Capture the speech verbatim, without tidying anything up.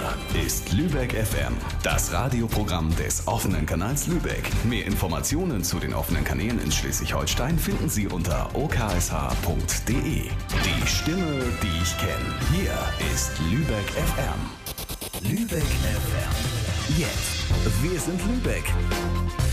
Hier ist Lübeck F M, das Radioprogramm des offenen Kanals Lübeck. Mehr Informationen zu den offenen Kanälen in Schleswig-Holstein finden Sie unter o k s h punkt d e. Die Stimme, die ich kenne. Hier ist Lübeck F M. Lübeck F M. Jetzt. Wir sind Lübeck.